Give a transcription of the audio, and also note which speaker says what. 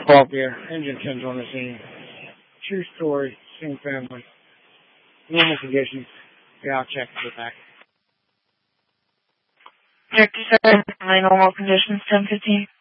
Speaker 1: 12 there. Engine 10's on the scene. True story. Same family. Normal conditions. Yeah, I'll check the back.
Speaker 2: Director 7, my normal conditions, 10:15.